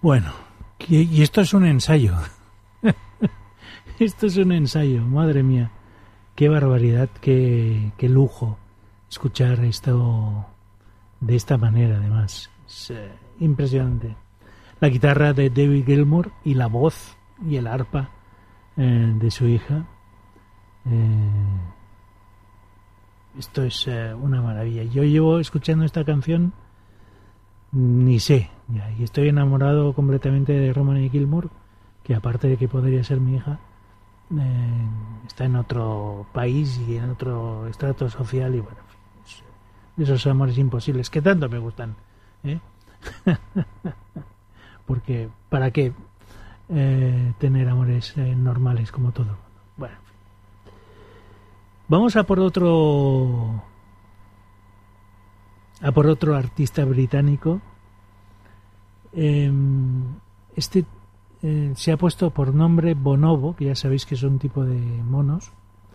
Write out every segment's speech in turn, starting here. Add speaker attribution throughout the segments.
Speaker 1: Bueno, y esto es un ensayo. Esto es un ensayo, madre mía. Qué barbaridad, qué lujo escuchar esto de esta manera, además. Es impresionante. La guitarra de David Gilmour y la voz y el arpa de su hija. Esto es una maravilla. Yo llevo escuchando esta canción, ni sé, ya, y estoy enamorado completamente de Romany Gilmour, que aparte de que podría ser mi hija, está en otro país y en otro estrato social y bueno, de esos amores imposibles que tanto me gustan, ¿eh? Porque ¿para qué tener amores normales como todo el mundo? Bueno, vamos a por otro artista británico. Este se ha puesto por nombre Bonobo, que ya sabéis que es un tipo de monos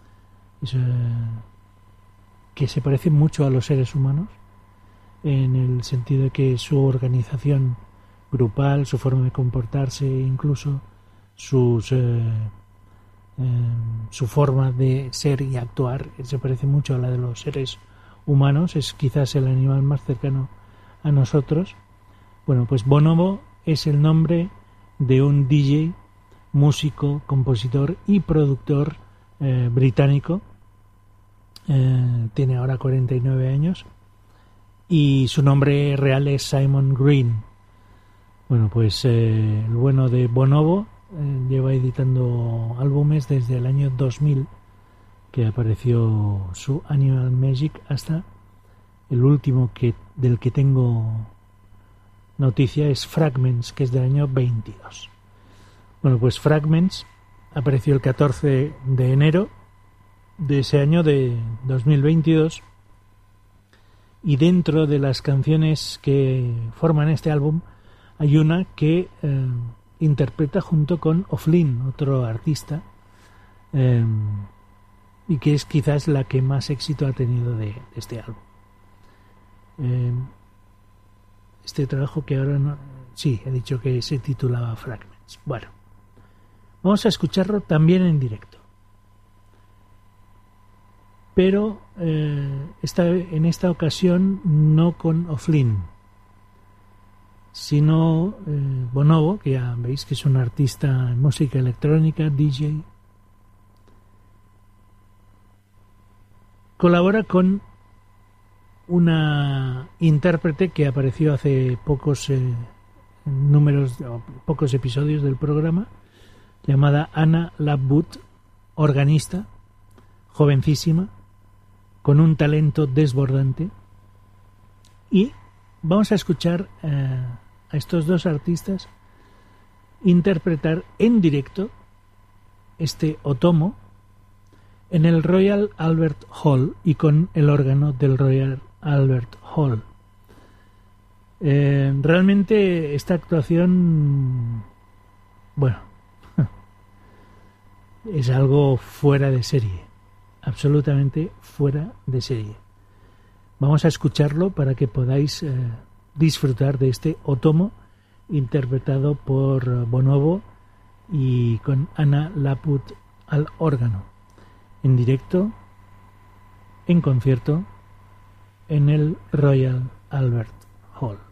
Speaker 1: que se parecen mucho a los seres humanos, en el sentido de que su organización grupal, su forma de comportarse, incluso su forma de ser y actuar se parece mucho a la de los seres humanos. Es quizás el animal más cercano a nosotros. Bueno, pues Bonobo es el nombre de un DJ, músico, compositor y productor británico. Tiene ahora 49 años y su nombre real es Simon Green. Bueno, pues el bueno de Bonobo lleva editando álbumes desde el año 2000, que apareció su Animal Magic, hasta el último del que tengo noticia es Fragments, que es del año 22. Bueno, pues Fragments apareció el 14 de enero de ese año de 2022 y dentro de las canciones que forman este álbum hay una que interpreta junto con O'Flynn, otro artista, y que es quizás la que más éxito ha tenido de este álbum. Este trabajo que ahora no... Sí, he dicho que se titulaba Fragments. Bueno, vamos a escucharlo también en directo. Pero en esta ocasión no con O'Flynn, sino Bonobo, que ya veis que es un artista en música electrónica, DJ. Colabora con una intérprete que apareció hace pocos episodios del programa, llamada Anna Lapwood, organista, jovencísima, con un talento desbordante. Y vamos a escuchar a estos dos artistas interpretar en directo este Otomo en el Royal Albert Hall y con el órgano del Royal Albert Hall. Realmente esta actuación, bueno, es algo fuera de serie, absolutamente fuera de serie. Vamos a escucharlo para que podáis disfrutar de este Otomo interpretado por Bonobo y con Anna Lapwood al órgano, en directo, en concierto, en el Royal Albert Hall.